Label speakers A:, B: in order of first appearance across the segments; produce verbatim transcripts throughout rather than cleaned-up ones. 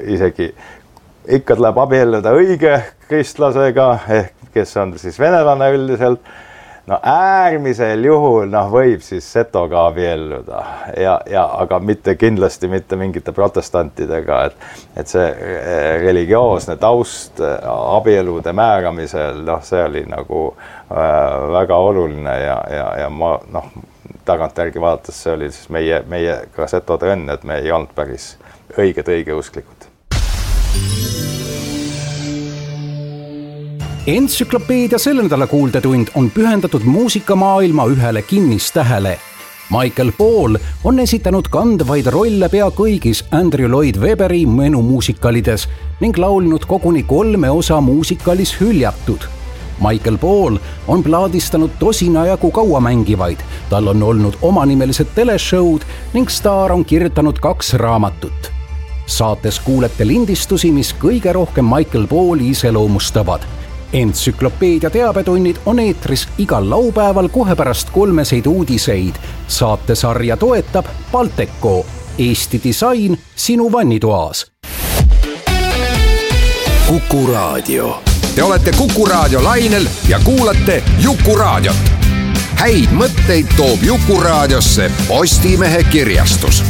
A: isegi ikka tuleb abielluda õige kristlasega, ehk kes on siis venelane üldiselt, no äärmisel juhul noh, võib siis setoga abielluda, ja, ja, aga mitte kindlasti mitte mingite protestantidega, et, et see religioosne taust abielude määramisel, noh, see oli nagu äh, väga oluline ja, ja, ja ma noh, tagantjärgi vaadates see oli siis meie, meie ka setode õnn, et me ei olnud päris õiged õigeusklikud.
B: Entsüklopeedia selle nädala kuuldetund on pühendatud muusikamaailma ühele kinnistähele. Michael Paul on esitanud kandvaid rolle pea kõigis Andrew Lloyd Webberi menumuusikalides ning laulnud koguni kolme osa muusikalis Hüljatud. Michael Paul on plaadistanud tosina jagu kaua mängivaid, tal on olnud omanimelised teleshowd ning staar on kirjutanud kaks raamatut. Saates kuulete lindistusi, mis kõige rohkem Michael Pauli iseloomustavad. Entsüklopeedia teabetunnid on eetris igal laupäeval kohe pärast kolmeseid uudiseid. Saatesarja toetab Balteco, Eesti disain sinu vannitoas.
C: Kuku Raadio. Te olete Kuku Raadio lainel ja kuulate Juku Raadiot. Häid mõtteid toob Juku Raadiosse Postimehe kirjastus.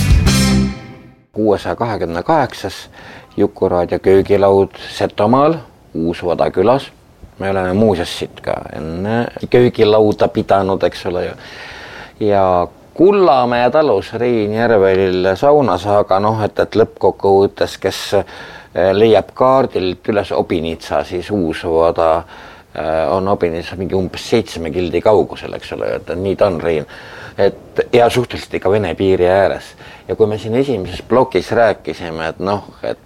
D: kuuesaja kahekümne kaheksas Juku Raadio köögilaud Setomaal Uusvada külas. Me oleme muuseas siit ka enne köögilauda pidanud, eks ole. Ja Kullamäe talus Rein Järvelil saunas, aga noh, et, et lõppkokkuvõttes, kes leiab kaardilt üles Obinitsa, siis Uusvada on Obinitsa mingi umbes seitsme kildi kaugusel, eks ole, et nii ta on Rein. Et, ja suhteliselt ikka Vene piiri ääres. Ja kui me siin esimeses blogis rääkisime, et noh, et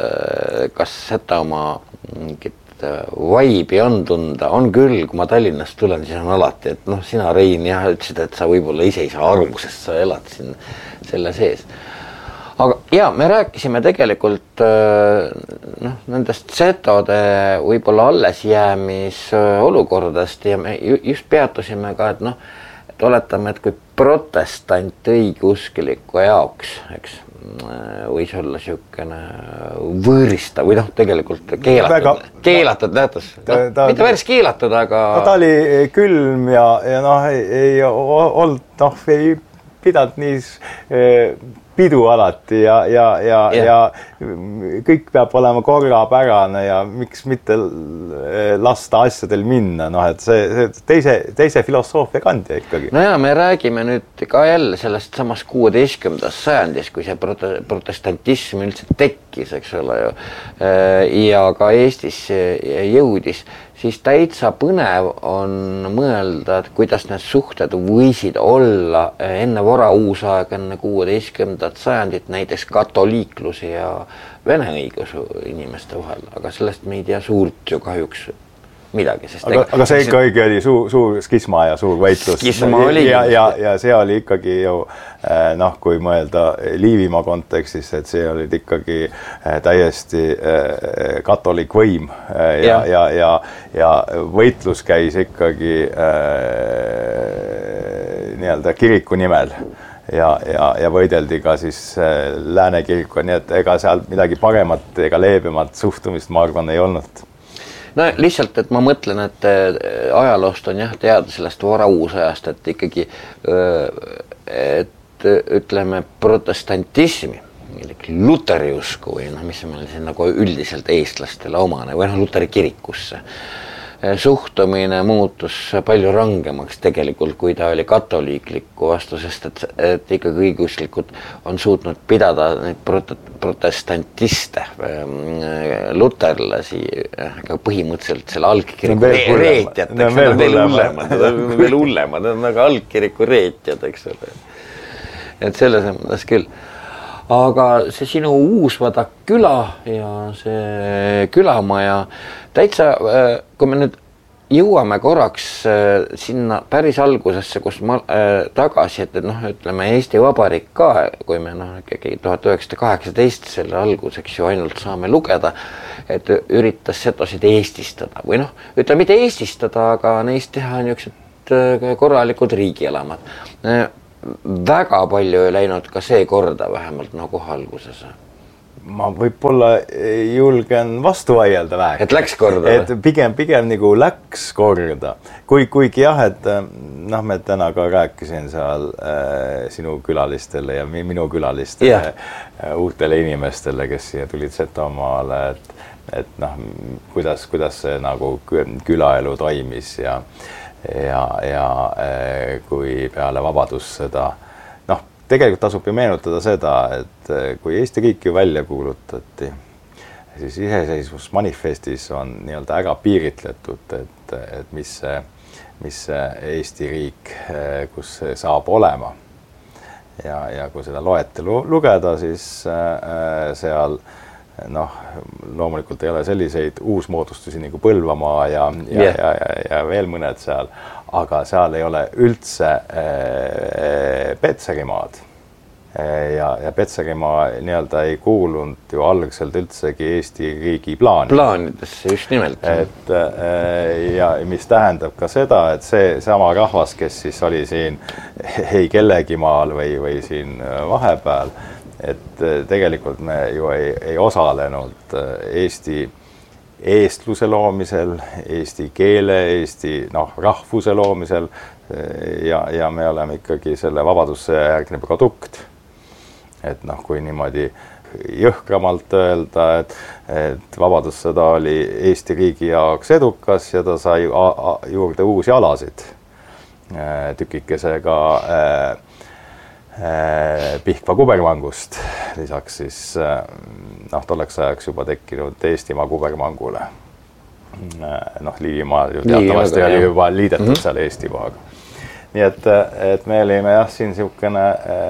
D: kas seda oma mingit vaibi on tunda, on küll, kui ma Tallinnast tulen, siis on alati, et noh, sina Rein jah, ütlesid, et sa võib-olla ise ei saa aru, sest sa elad siin selle sees. Aga ja, me rääkisime tegelikult noh, nendest setode võib-olla alles jäämis olukordadest ja me just peatusime ka, et noh, et oletame, et kui protestant õigeuskliku jaoks, eks, võis olla siukene võõrista või noh, tegelikult keelatud, Väga, keelatud nähtus. No, mitte päris keelatud, aga...
A: No, ta oli külm ja, ja noh, ei, ei olnud, noh, ei pidanud nii pidu alati ja, ja, ja, ja. ja kõik peab olema korrapärane ja miks mitte lasta asjadel minna, noh, et see, see teise, teise filosoofia kandja ikkagi.
D: No ja me räägime nüüd ka jälle sellest samast kuueteistkümnendast sajandist, kui see prote- protestantism üldse tekkis, eks ole ju, ja ka Eestis jõudis, siis täitsa põnev on mõelda, et kuidas need suhted võisid olla enne vara uusaeg, enne kuueteistkümnendat sajandit, näiteks katoliikluse ja vene õigeusu inimeste vahel, aga sellest me ei tea suurt ju kahjuks midagi. Sest
A: aga, aga see ikka õige oli suur, suur skisma ja suur võitlus. Ja, ja, ja see oli ikkagi ju, noh, kui mõelda Liivimaa kontekstis, et see oli ikkagi täiesti katolik võim ja, ja, ja, ja võitlus käis ikkagi nii-öelda kiriku nimel. Ja, ja, ja võideldi ka siis Lääne kiriku, nii et ega seal midagi paremat ega leebemat suhtumist, ma arvan, ei olnud.
D: No lihtsalt, et ma mõtlen, et ajaloost on jah teada sellest vara uusajast, et ikkagi et ütleme protestantismi, luteriusku või noh, mis on meil siin nagu üldiselt eestlastele omane või noh, luteri kirikusse suhtumine muutus palju rangemaks tegelikult, kui ta oli katoliikliku vastu, sest et, et ikkagi õigeusklikud on suutnud pidada neid protestantiste, luterlasi, aga põhimõtteliselt selle algkiriku reetjad, eks nad veel hullemad, veel hullemad, nad on nagu algkiriku reetjad, eks ole. Et selles mõttes küll. Aga see sinu Uusvada küla ja see külamaja täitsa, kui me nüüd jõuame korraks sinna päris algusesse, kus ma tagasi, et noh, ütleme Eesti Vabariik ka, kui me noh, tuhat üheksasada kaheksateist selle alguseks ju ainult saame lugeda, et üritas setosid eestistada või noh, ütleme mitte eestistada, aga neist teha niisugused korralikud riigielamad. Väga palju ei läinud ka see korda vähemalt nagu alguses.
A: ma võib-olla julgen vastu vaielda vähe.
D: Et läks korda?
A: Et pigem, pigem nagu läks korda. Kui, kuigi jah, et noh, me täna ka rääkisin seal äh, sinu külalistele ja minu külalistele yeah. uutele inimestele, kes siia tulid Setomaale, et, et noh, kuidas, kuidas see nagu külaelu toimis ja, ja, ja äh, kui peale vabadust seda noh, tegelikult tasub ju meenutada seda, et kui Eesti riik ju välja kuulutati, siis iseseisvusmanifestis on nii-öelda ära piiritletud, et, et mis see, mis see Eesti riik, kus see saab olema. Ja, ja kui seda loetelu lugeda, siis äh, seal noh, loomulikult ei ole selliseid uusmoodustusi nagu Põlvamaa ja, ja, yeah. ja, ja, ja veel mõned seal, aga seal ei ole üldse äh, Petserimaad. Ja, ja Petserimaa nii-öelda ei kuulunud ju algselt üldsegi Eesti riigi plaani.
D: Plaanidesse, just nimelt.
A: Et, ja mis tähendab ka seda, et see sama rahvas, kes siis oli siin ei kellegi maal või, või siin vahepeal, et tegelikult me ju ei, ei osalenud Eesti eestluse loomisel, eesti keele, eesti noh, rahvuse loomisel ja, ja me oleme ikkagi selle vabadusse järgne produkt. Et noh, kui niimoodi jõhkramalt öelda, et, et vabadussõda oli Eesti riigi jaoks edukas ja ta sai a, a, juurde uusi alasid tükikesega äh, äh, Pihkva kubermangust, lisaks siis äh, noh, tolleks ajaks juba tekkinud Eestimaa kubermangule. Noh, Liivimaa ju teatavasti oli juba liidetud mm-hmm. seal Eestimaaga. Nii et, et me olime jah, siin siukene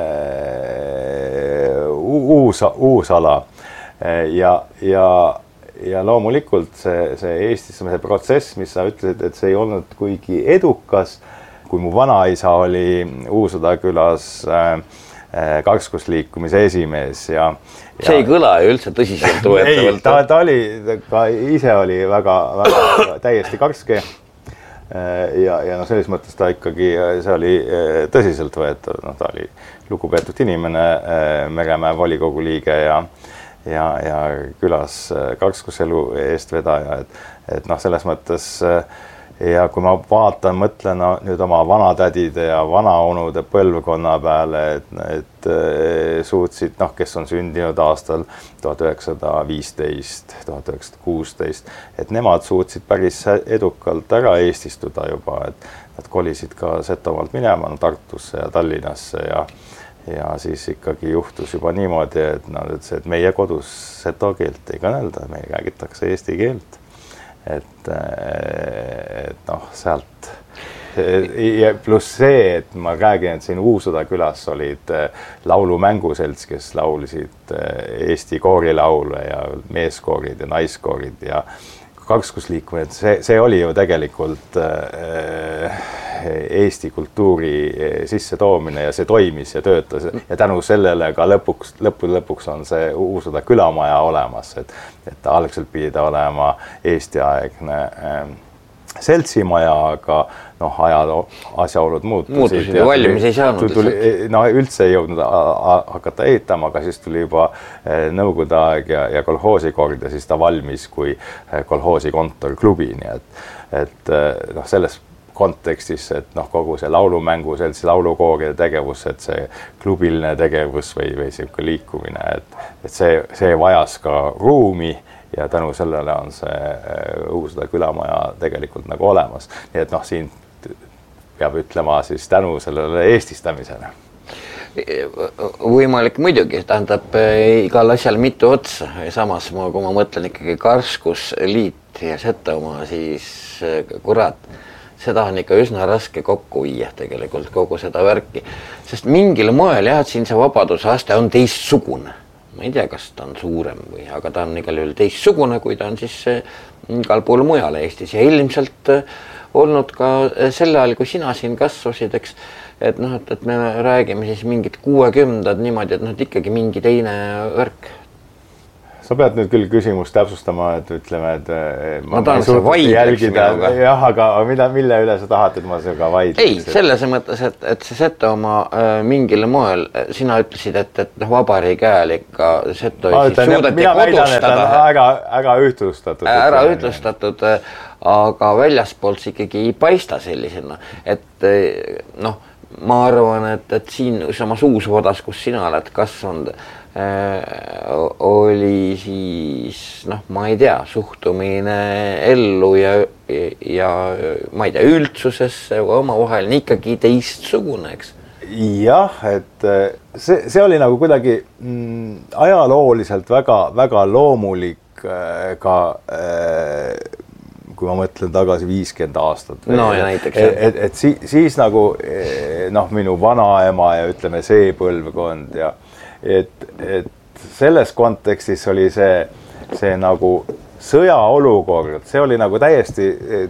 A: äh, uus, uus ala ja, ja, ja loomulikult see, see Eestistamise protsess, mis sa ütlesid, et see ei olnud kuigi edukas, kui mu vanaisa oli Uusõda külas äh, kakskusliikumise esimees ja, ja
D: see ei kõla ju üldse tõsiselt
A: võetavalt. Ta, ta oli, ka ise oli väga, väga täiesti karske. Ja, ja no selles mõttes ta ikkagi, see oli tõsiselt võetav, no ta oli lugupeetud inimene, Meremäe volikogu liige ja, ja, ja külas kakskuselu eestvedaja, et, et noh, selles mõttes ja kui ma vaatan, mõtlen no, nüüd oma vanatädide ja vanaonude põlvkonna peale, et, et suutsid, noh, kes on sündinud aastal tuhat üheksasada viisteist, tuhat üheksasada kuusteist, et nemad suutsid päris edukalt ära eestistuda juba, et nad kolisid ka Setomaalt minema no, Tartusse ja Tallinnasse ja, ja siis ikkagi juhtus juba niimoodi, et nad ütlesid, et meie kodus seto keelt ei kõnelda, meil räägitakse eesti keelt. Et, et noh, sealt ja pluss see, et ma räägin, et siin Uusõda külas olid laulumänguselts, kes laulisid Eesti koorilaule ja meeskoorid ja naiskoorid ja kakskusliikumine, see, see oli ju tegelikult Eesti kultuuri sisse toomine ja see toimis ja töötas ja tänu sellele ka lõpuks, lõppude lõpuks on see Uusõda külamaja olemas, et, et algselt pidi ta olema Eesti-aegne äh, seltsimaja, aga noh, ajal asjaolud muutusid.
D: Muutusid ja valmis ei saanud.
A: Tuli, no üldse ei jõudnud hakata ehitama, aga siis tuli juba nõukogude aeg ja, ja kolhoosi kord ja siis ta valmis kui kolhoosi kontorklubi, nii et, et noh, selles kontekstis, et noh, kogu see laulumängu, seltsi laulukooride tegevus, et see klubiline tegevus või, või siuke liikumine, et, et see, see vajas ka ruumi ja tänu sellele on see Uusõda külamaja tegelikult nagu olemas. Nii et noh, siin peab ütlema siis tänu sellele eestistamisele.
D: Võimalik muidugi, tähendab igal asjal mitu otsa. Samas, kui ma mõtlen ikkagi Karskusliit ja Setomaa, siis kurat, seda on ikka üsna raske kokku viia tegelikult kogu seda värki. Sest mingil moel jah, et siin see vabadusaste on teistsugune. Ma ei tea, kas ta on suurem või, aga ta on igal juhul teistsugune, kui ta on siis igal pool mujal Eestis. Ja ilmselt olnud ka selle ajal, kui sina siin kasvasid, eks, et, noh, et, et me räägime siis mingid kuuekümnendad niimoodi, et noh, et ikkagi mingi teine värk.
A: sa pead nüüd küll küsimust täpsustama, et ütleme, et
D: ma, ma tahan seda vaidleks minuga.
A: Jah, aga mida, mille üle sa tahad, et ma seda vaidleks?
D: Ei, selles mõttes, et, et see Setomaa äh, mingil moel, sina ütlesid, et, et vabariigi ajal ikka Setomaa siis suudeti kodustada.
A: Ära, ära ühtlustatud.
D: Ära ühtlustatud, aga väljaspoolt ikkagi ei paista sellisena. Et noh, ma arvan, et, et siin samas Uus-Vodas, kus sina oled kasvanud, Äh, oli siis, noh, ma ei tea, suhtumine ellu ja, ja ma ei tea, üldsusesse oma vahel ikkagi teistsugune, eks?
A: Jah, et see, see oli nagu kuidagi mm, ajalooliselt väga, väga loomulik äh, ka äh, kui ma mõtlen tagasi viiskümmend aastat.
D: No ja näiteks.
A: Et, et, et si, siis nagu noh, minu vanaema ja ütleme see põlvkond ja et, et selles kontekstis oli see, see nagu sõjaolukord, see oli nagu täiesti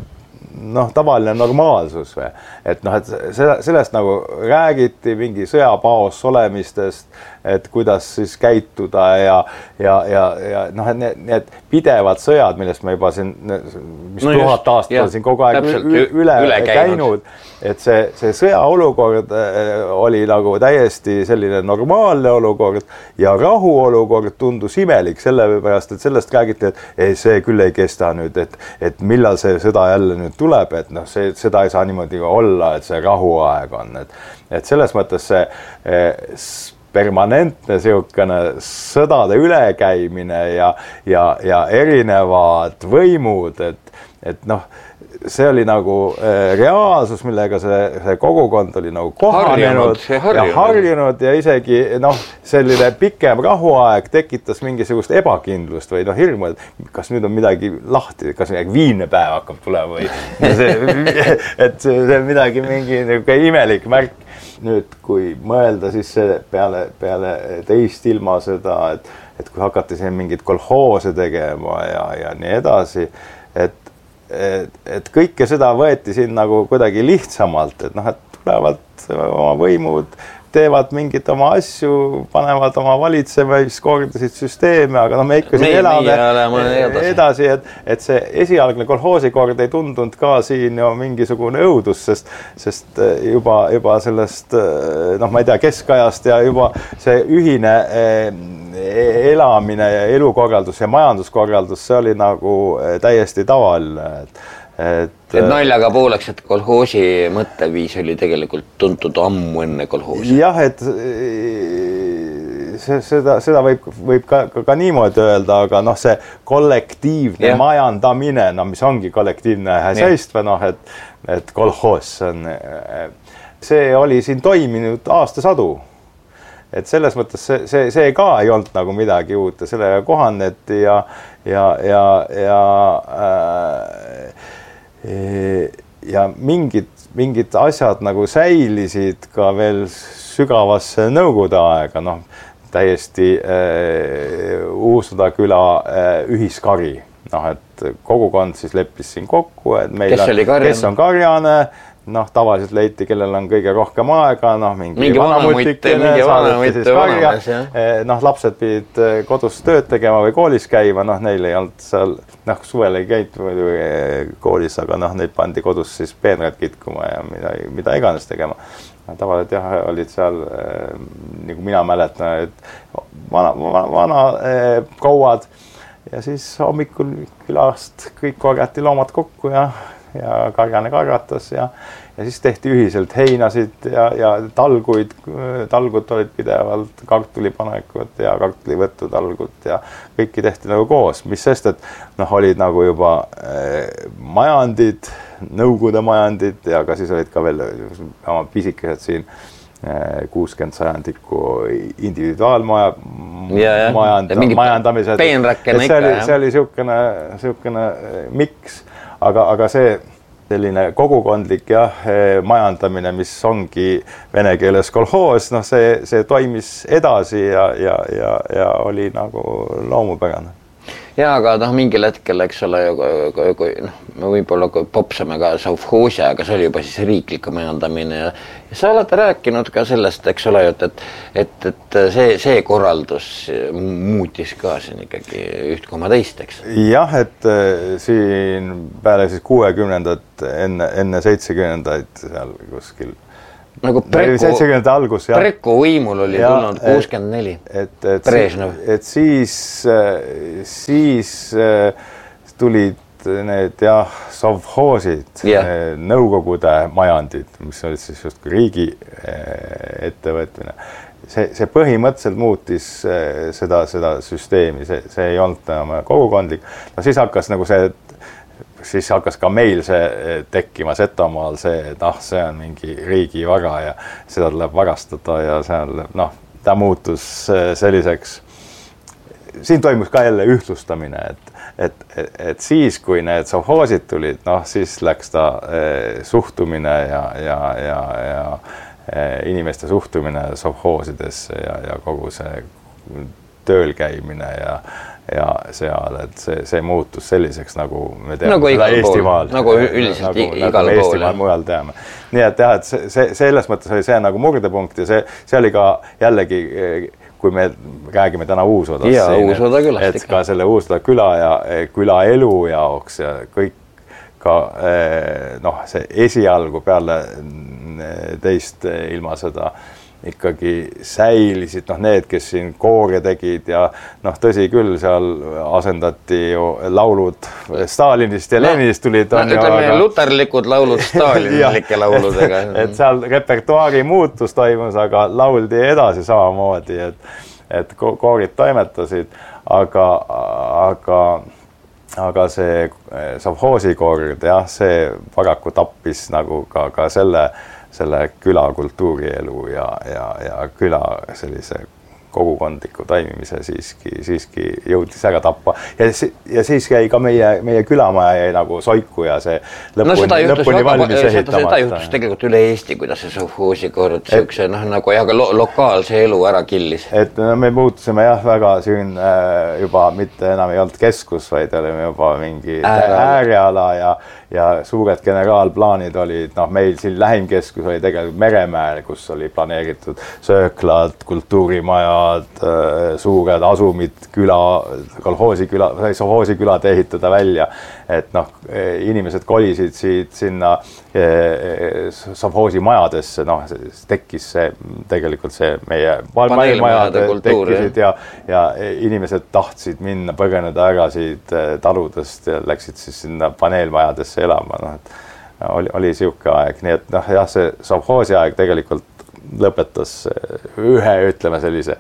A: noh, tavaline normaalsus või, et noh, et sellest nagu räägiti mingi sõjapaos olemistest, et kuidas siis käituda ja, ja, ja, ja noh, et need, need pidevad sõjad, millest me juba siin, mis no tuhat aastat on siin kogu aeg üle, üle käinud, et see, see sõjaolukord oli nagu täiesti selline normaalne olukord ja rahuolukord tundus imelik sellepärast, et sellest räägiti, et ei, see küll ei kesta nüüd, et, et millal see sõda jälle nüüd tuleb, et noh, see, seda ei saa niimoodi olla, et see rahuaeg on, et, et selles mõttes see eh, permanentne siukene sõdade ülekäimine ja, ja, ja erinevad võimud, et, et noh, see oli nagu äh, reaalsus, millega see, see kogukond oli nagu kohanenud harjunud, ja harjunud ja isegi noh, selline pikem rahuaeg tekitas mingisugust ebakindlust või noh, hirmu, et kas nüüd on midagi lahti, kas midagi viinepäev hakkab tulema või see, et see, see on midagi mingi niisugune imelik märk. Nüüd, kui mõelda siis peale, peale teist ilma seda, et, et kui hakati siin mingid kolhoose tegema ja, ja nii edasi, et Et, et kõike seda võeti siin nagu kuidagi lihtsamalt, et noh, et tulevad oma võimud, teevad mingit oma asju, panevad oma valitsemiskordasid süsteeme, aga noh, me ikka siin elame edasi, edasi et, et see esialgne kolhoosikord ei tundunud ka siin ju mingisugune õudus, sest, sest juba, juba sellest, noh, ma ei tea, keskajast ja juba see ühine elamine ja elukorraldus ja majanduskorraldus, see oli nagu täiesti tavaline, et, et,
D: et naljaga pooleks, et kolhoosi mõtteviis oli tegelikult tuntud ammu enne kolhoosi.
A: Jah, et see, seda, seda võib, võib ka, ka, ka niimoodi öelda, aga noh, see kollektiivne ja. majandamine, no mis ongi kollektiivne häseistva, noh, et, et kolhoos on, see oli siin toiminud aastasadu. Et selles mõttes see, see, see ka ei olnud nagu midagi uut ja sellega kohaneti ja, ja, ja, ja, äh, ja mingid, mingid asjad nagu säilisid ka veel sügavasse Nõukogude aega, noh, täiesti äh, Uus-Voda küla äh, ühiskari, noh, et kogukond siis leppis siin kokku, et meil
D: kes,
A: on, kes on karjane, noh, tavaliselt leiti, kellel on kõige rohkem aega, noh, mingi,
D: mingi
A: vanamutikene, saadeti siis karja, noh, lapsed pidid kodus tööd tegema või koolis käima, noh, neil ei olnud seal, noh, suvel ei käinud koolis, aga noh, neid pandi kodus siis peenrad kitkuma ja mida, mida iganes tegema. Tavaliselt jah, olid seal, nagu mina mäletan, et vana, vana, vana prouad ja siis hommikul külast kõik korjati loomad kokku ja ja karjane karjatas ja, ja siis tehti ühiselt heinasid ja, ja talguid, talgud olid pidevalt, kartulipanekud ja kartulivõttu talgud ja kõiki tehti nagu koos, mis sest, et noh, olid nagu juba eh, majandid, Nõukogude majandid ja ka siis olid ka veel oma pisikesed siin eh, kuuskümmend sajandikku individuaalmaja
D: ja, ja.
A: Majand, majandamised.
D: Peenrakkene
A: ikka,
D: oli,
A: see oli siukene, siukene miks. Aga, aga see selline kogukondlik jah, majandamine, mis ongi vene keeles kolhoos, noh, see, see toimis edasi ja, ja, ja, ja oli nagu loomupärane.
D: Ja, aga noh, mingil hetkel, eks ole, kui, kui noh, me võib-olla popsame ka sovhoosi, aga see oli juba siis riiklik majandamine ja, ja sa oled rääkinud ka sellest, eks ole, et, et, et see, see korraldus muutis ka siin ikkagi üht koma teist, eks?
A: Jah, et siin peale siis kuuekümnendat enne, enne seitsekümnendaid seal kuskil
D: nagu
A: seitsekümnendate algus, jah.
D: Preku võimul oli ja, tulnud kuuskümmend neli.
A: Et, et, et siis, siis tulid need jah, sovhoosid, yeah. nõukogude majandid, mis olid siis just riigi ettevõtmine. See, see põhimõtteliselt muutis seda, seda süsteemi, see, see ei olnud enam kogukondlik. No siis hakkas nagu see, siis hakkas ka meil see tekkima Setomaal see, et ah, see on mingi riigi vara ja seda tuleb varastada ja seal, noh, ta muutus selliseks, siin toimus ka jälle ühtlustamine, et Et, et, et siis, kui need sovhoosid tulid, noh, siis läks ta eh, suhtumine ja, ja, ja, ja eh, inimeste suhtumine sovhoosidesse ja, ja kogu see tööl käimine ja, ja seal, et see, see muutus selliseks, nagu me teame
D: nagu
A: seda Eestimaal.
D: Nagu üldiselt nagu, igal
A: nagu
D: pool.
A: Eestimaal mujal teame. Nii et jah, et see, see, selles mõttes oli see nagu murdepunkt ja see, see oli ka jällegi kui me räägime täna Uusodast,
D: ja, Uusoda külast,
A: et ka selle Uusoda küla ja küla elu jaoks ja kõik ka noh, see esialgu peale teist ilmasõda ikkagi säilisid, noh, need, kes siin koore tegid ja noh, tõsi küll, seal asendati ju laulud Stalinist ja no, Leninist tulid.
D: No, ütleme aga... luterlikud laulud Stalinilike lauludega.
A: Et, et seal repertuaari muutus toimus, aga lauldi edasi samamoodi, et, et koorid toimetasid, aga, aga, aga see sovhoosi kord, jah, see paraku tappis nagu ka, ka selle selle küla kultuurielu ja, ja, ja küla sellise kogukondliku toimimise siiski, siiski jõudis ära tappa. Ja, ja siis jäi ka meie, meie külamaja jäi nagu soiku ja see lõpuni, no, lõpuni valmis ehitamata.
D: Seda juhtus tegelikult üle Eesti, kuidas see sovhoosi kord siukse, noh, nagu jah, lo lokaalse elu ära killis.
A: Et no, me muutusime jah väga siin äh, juba mitte enam ei olnud keskus, vaid olime juba mingi ääreala ja ja suured generaalplaanid olid, noh, meil siin lähimkeskus oli tegelikult Meremäel, kus oli planeeritud sööklad, kultuurimajad, suured asumid, küla, kolhoosi küla, sovhoosi külad ehitada välja, et noh, inimesed kolisid siit sinna sovhoosi majadesse, noh, tekkis see tegelikult see meie paneelmajad tekkisid ja, ja inimesed tahtsid minna põgeneda ära siit taludest ja läksid siis sinna paneelmajadesse elama, noh, et oli, oli siuke aeg, nii et noh, jah, see sovhoosi aeg tegelikult lõpetas ühe, ütleme sellise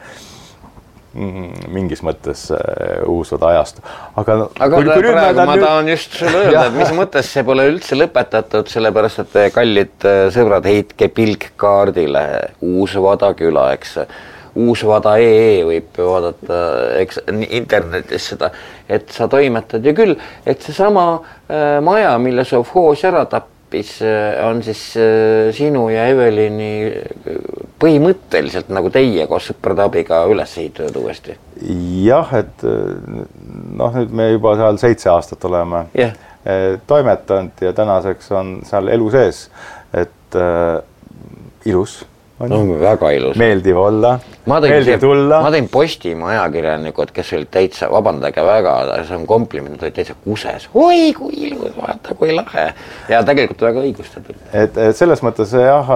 A: mingis mõttes Uusoda ajastu. Aga,
D: aga kui, kui praegu ma tahan nüüd... just sulle öelda, et mis mõttes see pole üldse lõpetatud, sellepärast, et kallid sõbrad, heitke pilk kaardile Uusvada küla, eks Uusvada punkt ee võib vaadata eks, internetis seda, et sa toimetad ja küll, et see sama äh, maja, mille sovhoos ära tappis, on siis äh, sinu ja Evelini põhimõtteliselt nagu teie koos sõprade abiga üles ehitatud uuesti.
A: Jah, et noh, nüüd me juba seal seitse aastat oleme yeah. toimetanud ja tänaseks on seal elu sees, et äh, ilus.
D: No, väga ilus.
A: Meeldiv olla, meeldiv tulla.
D: Ma tein Postimaa ajakirjanikud, kes olid täitsa, vabandage väga, see on kompliment, olid täitsa kuses. Oi, kui ilus, vaata, kui lahe. Ja tegelikult väga õigustatud. Et, et selles mõttes, jah,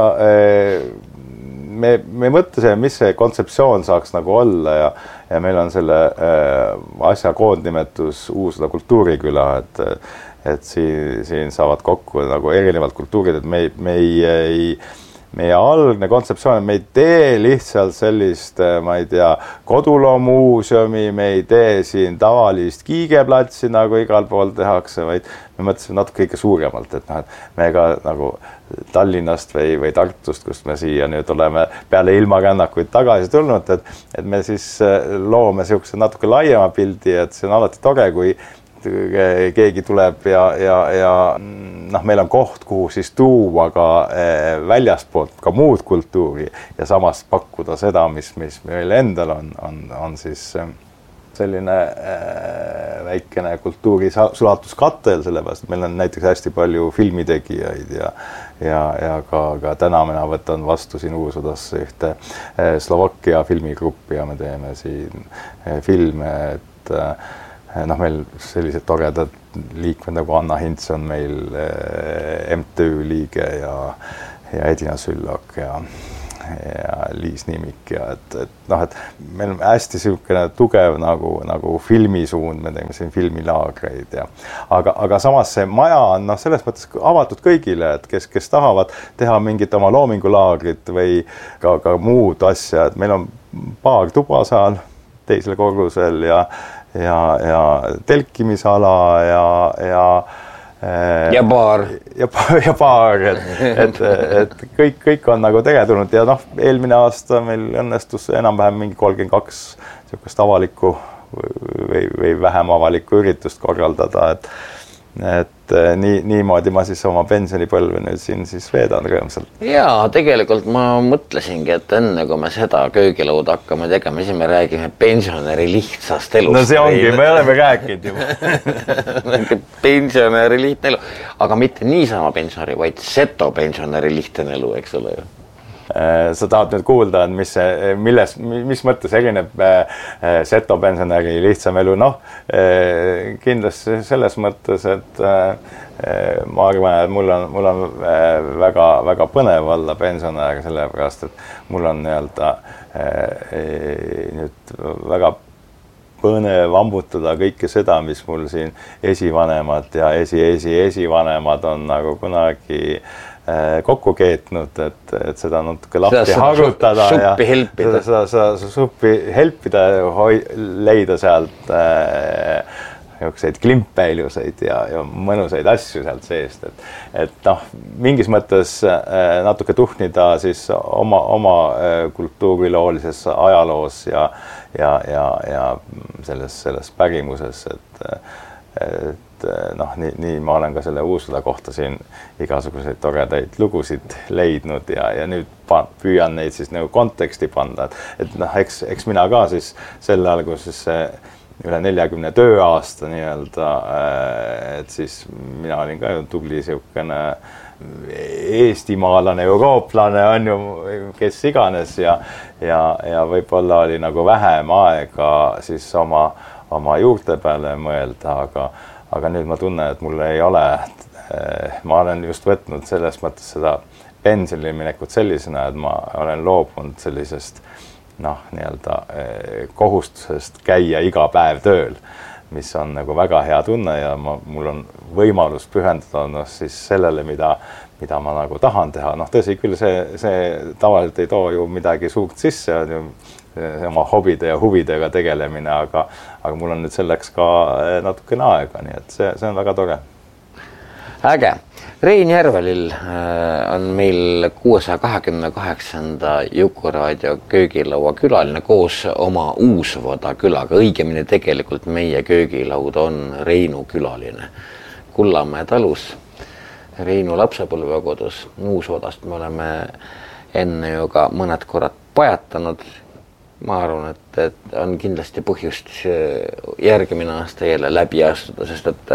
A: me, me mõtlesime, mis see kontseptsioon saaks nagu olla ja, ja meil on selle asja koondnimetus Uusoda kultuuriküla, et, et siin, siin saavad kokku nagu erinevad kultuurid, et me, me ei, ei meie algne kontseptsioon, me ei tee lihtsalt sellist, ma ei tea, koduloomuuseumi, me ei tee siin tavalist kiigeplatsi, nagu igal pool tehakse, vaid me mõtlesime natuke kõige suuremalt, et, noh, et me ka nagu Tallinnast või, või Tartust, kust me siia nüüd oleme peale ilmarännakuid tagasi tulnud, et, et me siis loome siukse natuke laiema pildi, et see on alati tore, kui keegi tuleb ja, ja, ja noh, meil on koht, kuhu siis tuua ka väljaspoolt ka muud kultuuri ja samas pakkuda seda, mis, mis meil endal on, on, on siis selline väikene kultuuri sulatuskattel, sellepärast meil on näiteks hästi palju filmitegijaid ja ja, ja ka, ka täna mina võtan vastu siin Uusodasse ühte Slovakkia filmigruppi ja me teeme siin filme, et noh, meil sellised toredad liikmed nagu Anna Hints on meil M T Ü liige ja, ja Edina Süllak ja ja Liis Nimik ja et, et noh, et meil on hästi siukene tugev nagu, nagu filmisuund, me teeme siin filmilaagreid ja aga, aga samas see maja on noh, selles mõttes avatud kõigile, et kes, kes tahavad teha mingit oma loomingulaagrit või ka, ka muud asja, et meil on paar tuba seal teisel korrusel ja, ja, ja telkimisala ja, ja
D: ja baar
A: ja, ja baar, et, et, et kõik, kõik on nagu teretulnud ja noh, eelmine aasta meil õnnestus enam-vähem mingi kolmkümmend kaks niisugust avalikku või, või vähem avalikku üritust korraldada, et et nii, niimoodi ma siis oma pensionipõlve nüüd siin siis veedan rõõmsalt.
D: Jaa, tegelikult ma mõtlesingi, et enne kui me seda köögilauda hakkame tegema, siis me räägime pensionäri lihtsast elust.
A: No see ongi, me oleme rääkinud juba.
D: Pensionäri lihtne elu, aga mitte niisama pensionäri, vaid seto pensionäri lihtne elu, eks ole ju.
A: Sa tahad nüüd kuulda, mis, milles, mis mõttes erineb seto pensionäri lihtsam elu, noh, kindlasti selles mõttes, et ma arvan, et mul on, mul on väga, väga põnev olla pensionär, sellepärast, et mul on nii-öelda nüüd väga põnev ammutada kõike seda, mis mul siin esivanemad ja esi-esi-esivanemad on nagu kunagi kokku keetnud, et, et seda natuke lahti harutada ja
D: helpida.
A: Seda, seda, seda suppi helpida ja hoi, leida sealt äh, klimpeiluseid ja, ja mõnusaid asju sealt seest, et, et noh, mingis mõttes äh, natuke tuhnida siis oma, oma äh, kultuuriloolises ajaloos ja, ja, ja, ja selles, selles pärimuses, et et noh, nii, nii ma olen ka selle Uusoda kohta siin igasuguseid toredaid lugusid leidnud ja, ja nüüd püüan neid siis nagu konteksti panda, et, et noh, eks, eks mina ka siis selle ajal, kus siis üle neljakümne tööaasta nii-öelda, et siis mina olin ka ju tubli siukene eestimaalane, eurooplane on ju, kes iganes ja, ja, ja võib-olla oli nagu vähem aega siis oma oma juurte peale mõelda, aga, aga nüüd ma tunnen, et mul ei ole, ma olen just võtnud selles mõttes seda pensionile minekut sellisena, et ma olen loobunud sellisest noh, nii-öelda kohustusest käia iga päev tööl, mis on nagu väga hea tunne ja ma, mul on võimalus pühendada no, siis sellele, mida, mida ma nagu tahan teha. Noh, tõsi küll, see, see tavaliselt ei too ju midagi suurt sisse, on ju oma hobide ja huvidega tegelemine, aga, aga mul on nüüd selleks ka natukene aega, nii et see, see on väga tore.
D: Äge. Rein Järvelil on meil kuuesaja kahekümne kaheksanda Jukuraadio köögilaua külaline koos oma Uusoda külaga. Õigemini tegelikult meie köögilaud on Reinu külaline. Kullamäe talus, Reinu lapsepõlvekodus. Uusodast me oleme enne ju ka mõned korrad pajatanud. Ma arvan, et, et on kindlasti põhjust järgmine aasta jälle läbi astuda, sest et,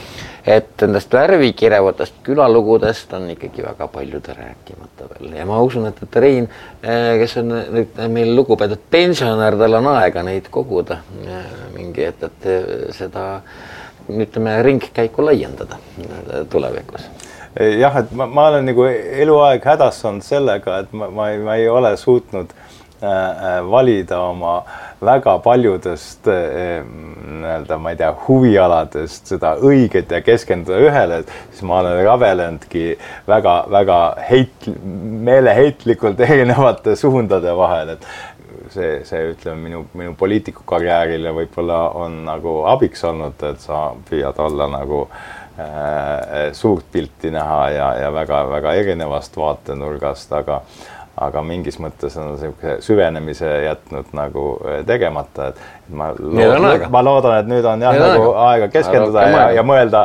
D: et nendest värvikirevatest külalugudest on ikkagi väga paljude rääkimata veel. Ja ma usun, et, et Rein, kes on nüüd meil lugupeetud pensionär, tal on aega neid koguda mingi, et, et seda ütleme, ringkäiku laiendada tulevikus.
A: Jah, et ma, ma olen nagu eluaeg hädas on sellega, et ma, ma, ei, ma ei ole suutnud valida oma väga paljudest nii-öelda, ma ei tea, huvialadest seda õiget ja keskenduda ühele, siis ma olen ravelendki väga, väga heit, meeleheitlikult erinevate suundade vahel, et see, see ütleme, minu, minu poliitikukarjäärile võib-olla on nagu abiks olnud, et sa püüad olla nagu äh, suurt pilti näha ja, ja väga, väga erinevast vaatenurgast, aga aga mingis mõttes on süvenemise jätnud nagu tegemata, et ma, lood, ma loodan, et nüüd on jah, nagu aega, aega keskenduda ja, ja mõelda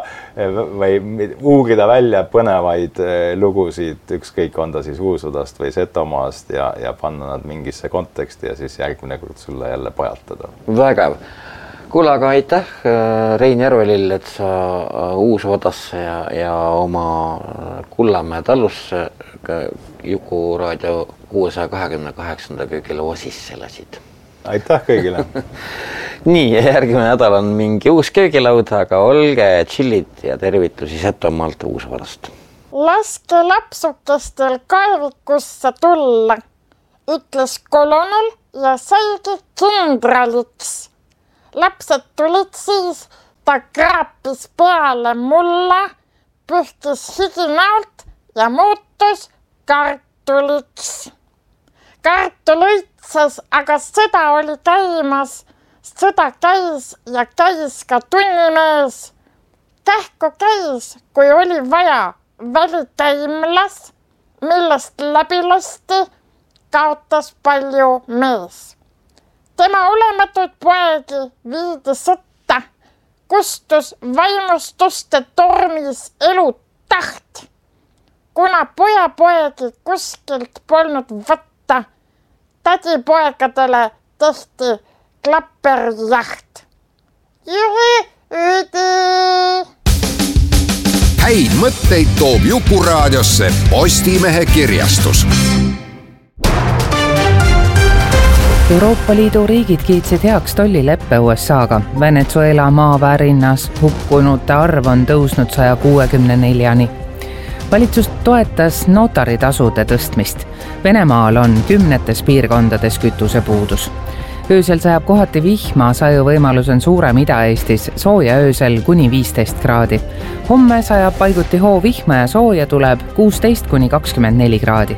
A: või uurida välja põnevaid lugusid, ükskõik on ta siis Uusodast või Setomaast ja, ja panna nad mingisse konteksti ja siis järgmine kord sulle jälle pajatada.
D: Vägev. Kuule, aga aitäh Rein Järvelil, et sa Uus-Vadasse ja, ja oma Kullamäe talusse Juku raadio kuuesaja kahekümne kaheksanda köögilaua sisse lasid.
A: Aitäh kõigile.
D: Nii, järgmine nädal on mingi uus köögilaud, aga olge chillid ja tervitusi Setomaalt Uus-Vadast.
E: Laske lapsukestel kaevikusse tulla, ütles kolonel ja saigi kindraliks. Lapsed tulid siis, ta kraapis peale mulla, pühkis higinaalt ja muutus kartuliks. Kartul õitses, aga sõda oli käimas. Sõda käis ja käis ka tunnimees. Kähku käis, kui oli vaja, välikäimlas, millest läbi lasti, kaotas palju mees. Tema olematuid poegi viidi sõtta, kustus vaimustuste tormis elu taht. Kuna pojapoegi kuskilt polnud võtta, tädi poegadele tehti klapperjaht. Juhi, üdi!
C: Häid mõtteid toob Juku raadiosse Postimehe kirjastus.
F: Euroopa Liidu riigid kiitsid heaks tollileppe U S A-ga. Venezuela maavärinas hukkunute arv on tõusnud saja kuuekümne neljani. Valitsus toetas notaritasude tõstmist. Venemaal on kümnetes piirkondades kütusepuudus. Öösel sajab kohati vihma, saju võimalus on suurem Ida-Eestis, sooja öösel kuni viisteist kraadi. Homme sajab paiguti hoo vihma ja sooja tuleb kuusteist kuni kakskümmend neli kraadi.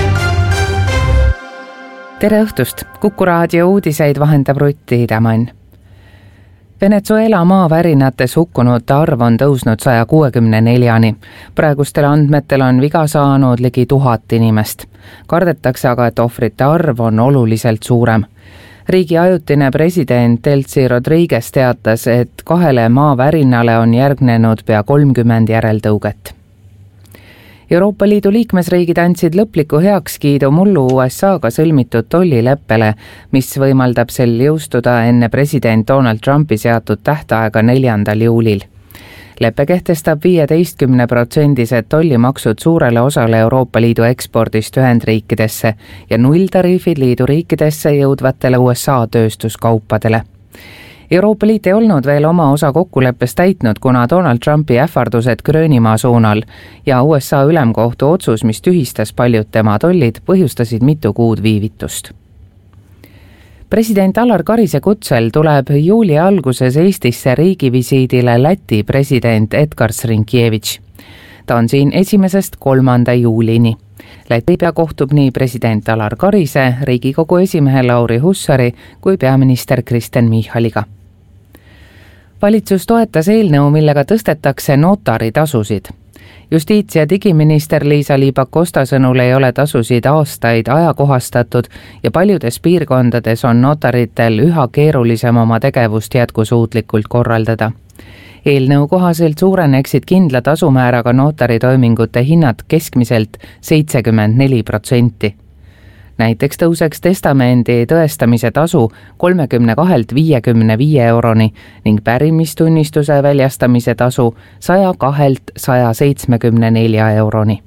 F: Tere õhtust! Kuku raadio uudiseid vahendab Rutti Hidemann. Venezuela maavärinates hukkunute arv on tõusnud saja kuuekümne neljani. Praegustel andmetel on viga saanud ligi tuhat inimest. Kardetakse aga, et ohvrite arv on oluliselt suurem. Riigi ajutine president Delcy Rodriguez teatas, et kahele maavärinale on järgnenud pea kolmkümmend järeltõuget. Euroopa Liidu liikmesriigid andsid lõpliku heakskiidu mullu U S A-ga sõlmitud tollileppele, mis võimaldab sel jõustuda enne president Donald Trumpi seatud tähtaega neljandal juulil. Leppe kehtestab viieteistkümne protsendised tollimaksud suurele osale Euroopa Liidu ekspordist Ühendriikidesse ja nulltariifid liidu riikidesse jõudvatele U S A tööstuskaupadele. Euroopa Liit ei olnud veel oma osa kokkuleppes täitnud, kuna Donald Trumpi ähvardused Gröönimaa suunal ja U S A ülemkohtu otsus, mis tühistas paljud tema tollid, põhjustasid mitu kuud viivitust. President Alar Karise kutsel tuleb juuli alguses Eestisse riigivisiidile Läti president Edgars Rinkevitš. Ta on siin esimesest kolmanda juulini. Läti pea kohtub nii president Alar Karise, Riigikogu esimehe Lauri Hussari kui peaminister Kristen Michaliga. Valitsus toetas eelnõu, millega tõstetakse notaritasusid. Justiits- ja digiminister Liisa-Ly Pakosta sõnul ei ole tasusid aastaid ajakohastatud ja paljudes piirkondades on notaritel üha keerulisem oma tegevust jätkusuutlikult korraldada. Eelnõu kohaselt suureneksid kindla tasumääraga notaritoimingute hinnad keskmiselt seitsekümmend neli protsenti. Näiteks tõuseks testamendi tõestamise tasu kolmekümne kahelt viiekümne viie euroni ning pärimistunnistuse väljastamise tasu saja kahelt saja seitsmekümne nelja euroni.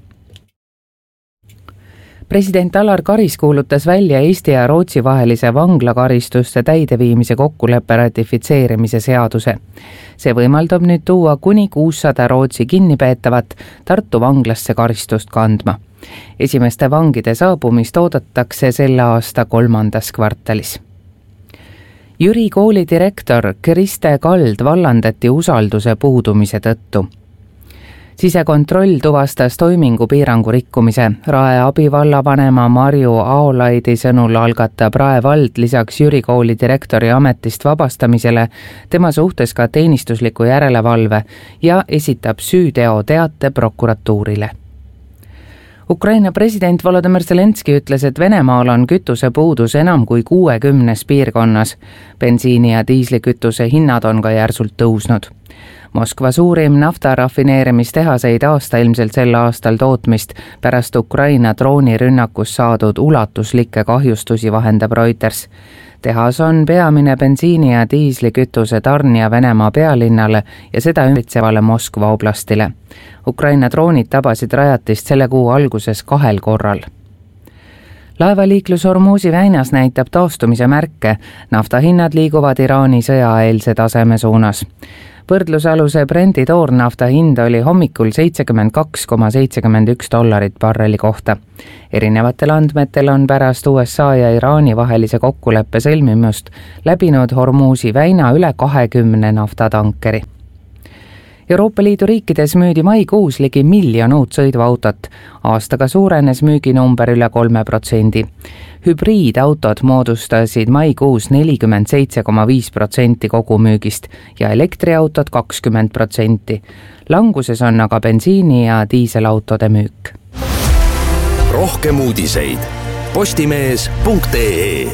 F: President Alar Karis kuulutas välja Eesti ja Rootsi vahelise vanglakaristuste täideviimise kokkuleppe ratifitseerimise seaduse. See võimaldab nüüd tuua kuni kuussada Rootsi kinnipeetavat Tartu vanglasse karistust kandma. Esimeste vangide saabumist oodatakse selle aasta kolmandas kvartalis. Jüri kooli direktor Kriste Kald vallandati usalduse puudumise tõttu. Sisekontroll tuvastas toimingu piirangu rikkumise. Rae abivallavanema Marju Aolaidi sõnul algatab Rae vald lisaks Jüri kooli direktori ametist vabastamisele tema suhtes ka teenistusliku järelevalve ja esitab süüteoteate prokuratuurile. Ukraina president Volodymyr Zelenski ütles, et Venemaal on kütusepuudus enam kui kuuekümnes piirkonnas. Bensiini ja diislikütuse hinnad on ka järsult tõusnud. Moskva suurim naftarafineerimistehaseid aasta ilmselt sel aastal tootmist pärast Ukraina droonirünnakus saadud ulatuslikke kahjustusi vahendab Reuters. tehas on peamine bensiini ja diislikütuse tarnija Venemaa pealinnale ja seda ümbritsevale Moskva oblastile. Ukraina droonid tabasid rajatist selle kuu alguses kahel korral. Laevaliiklus Hormuzi väinas näitab taastumise märke, naftahinnad liiguvad Iraani sõjaeelse taseme suunas. Võrdlusaluse Brendi toornafta hind oli hommikul seitsekümmend kaks koma seitsekümmend üks dollarit barreli kohta. Erinevatel andmetel on pärast U S A ja Iraani vahelise kokkuleppe sõlmimust läbinud Hormuzi väina üle kahekümne naftatankeri. Euroopa Liidu riikides müüdi maikuus ligi miljon uut sõiduautot. Aastaga suurenes müüginumber üle kolme protsendi. Hübriidautod moodustasid maikuus nelikümmend seitse koma viis protsenti kogu müügist ja elektriautod kakskümmend protsenti. Languses on aga bensiini ja diiselautode müük.
C: Rohkem uudiseid postimees punkt ee.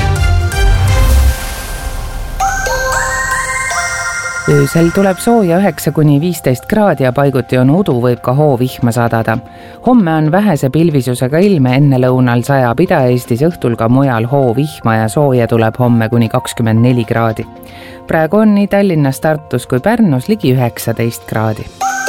F: Öösel tuleb sooja üheksa kuni viisteist kraadi ja paiguti on udu, võib ka hoovihma sadada. Homme on vähese pilvisusega ilme, enne lõunal sajab Ida-Eestis, õhtul ka mujal hoovihma ja sooja tuleb homme kuni kakskümmend neli kraadi. Praegu on nii Tallinnas, Tartus kui Pärnus ligi üheksateist kraadi.